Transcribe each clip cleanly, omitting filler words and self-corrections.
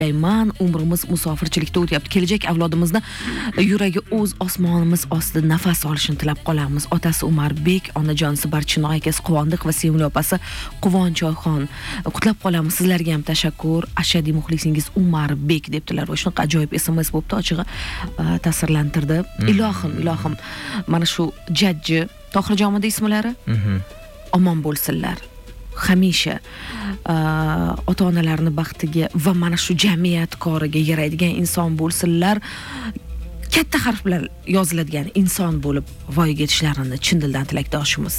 Ayman umrimiz musofirchilikda o'tyapti. Kelajak avlodimizni yuragi o'z osmonimiz ostida nafas olishini tilab qolamiz. Otasi Umarbek, onajonisi Barchinoy akasi Quvondiq va sevimli opasi Quvonch Oyxon. Qutlab qolamiz. Sizlarga ham tashakkur. Ashadiy muxlisingiz Umarbek debdilar. Va shunaqa ajoyib SMS bo'pti, ochig'i ta'sirlantirdi. Ilohim, mana shu jajji Tohirjonmidi ismlari? Omon bo'lsinlar. Hamisha ota-onalarning baxtiga va mana shu jamiyat koriga yaraydigan inson bo'lsinlar. Katta harf bilan yoziladigan inson bo'lib voyaga yetishlarini chin dildan tilakdoshimiz.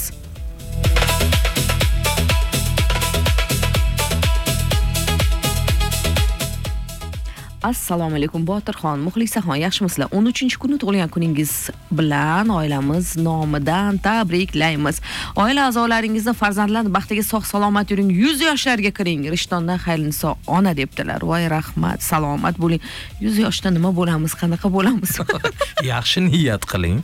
Assalomu alaykum Botirxon, Muxlisaxon, yaxshimisizlar? 13-kuni tug'ilgan kuningiz bilan oilamiz nomidan tabriklaymiz. Oila a'zolaringizni farzandlar baxtiga sog' salomat yuring, 100 yoshlarga kiring. Rishtondan Xayriniso ona debdilar. Voy rahmat, salomat bo'ling. 100 yoshda nima bo'lamiz, qanaqa bo'lamiz? Yaxshi niyat qiling.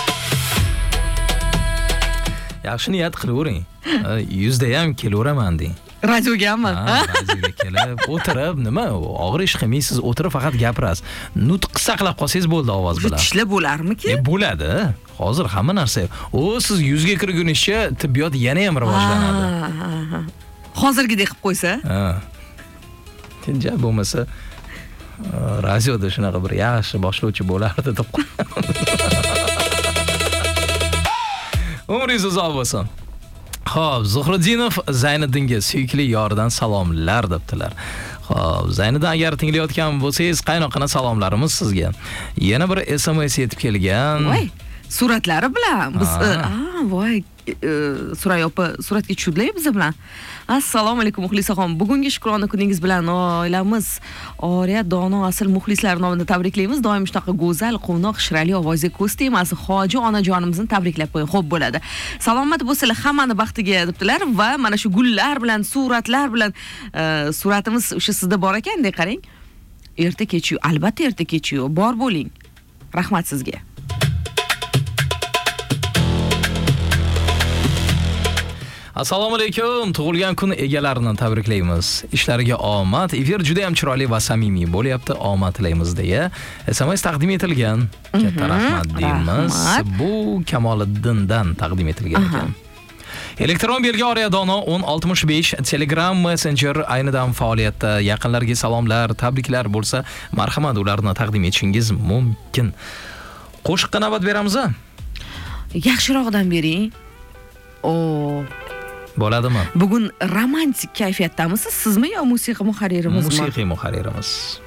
Yaxshi niyat qilavering. 100 da ham kelaveraman deng. Radiogami? Radioga kelib, o'tirib, nima? Og'ir ish qilmaysiz, o'tirib faqat gapirasiz. Nutq saqlab qolsangiz bo'ldi ovoz bilan. Tishlar bo'larmiki? Bo'ladi. Hozir hamma narsa. Siz 100 ga kirgunizcha tibbiyot yana ham rivojlanadi. Hozirgidek qilib qo'ysa? Tinja bo'lmasa radioda shunaqa bir yaxshi boshlovchi bo'lardi deb Umringiz uzoq bo'lsin. Xo'p, Zuhriddinov Zayniddinga suyukli yoridan salomlar debdilar. Xo'p, Zayniddin agar tinglayotgan bo'lsangiz, qaynoqana salomlarimiz sizga. Yana bir SMS yetib kelgan. Voy, suratlari bilan biz voy, Surayya opa suratga tushdilar biz bilan. Assalomu alaykum muxlisaxon. Bugungi shukrona kuningiz bilan oilamiz Oriya Dono asl muxlislar nomidan tabriklaymiz. Doim shunaqa go'zal, quvnoq, shirali ovozga ko'z tegmasi Hoji onajonimizni tabriklab qo'ying. Xo'p bo'ladi. Salomat bo'lsinlar hammani baxtiga debdilar va mana shu gullar bilan, suratlar bilan suratimiz o'sha sizda bor ekanda, qarang. Erta kechiyu, albatta erta kechiyu, bor bo'ling. Rahmat sizga. Assalomu alaykum. Tug'ilgan kun egalarini tabriklaymiz. Ishlariga omad, efir juda ham chiroyli va samimiy bo'lyapti. Omad tilaymiz deya SMS taqdim etilgan. Katta rahmat deymiz. Bu Kamoliddindan taqdim etilgan ekan. Elektron belgi Oriya Dono 1065 Telegram Messenger aynidan faoliyatda. Yaqinlarga salomlar, tabriklar bo'lsa, marhamat ularni taqdim etishingiz mumkin. Qo'shiqqa navbat beramiz? Yaxshiroqdan bering. Bo'ladimi? Bugun romantik kayfiyatdamisiz, sizmi yo musiqa muharririmizmi? Musiqiy muharririmiz.